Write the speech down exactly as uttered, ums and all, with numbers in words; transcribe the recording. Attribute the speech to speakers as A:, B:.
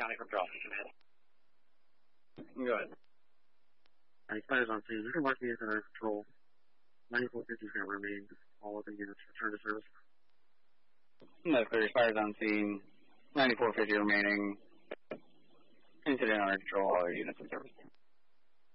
A: County from Charleston.
B: Go ahead.
C: Alright, fires on scene. You can mark the incident under control. ninety-four fifty is going to remain. All other units return to service.
B: That's clear. Fires on scene. ninety-four fifty remaining. Incident under control. All other units in service.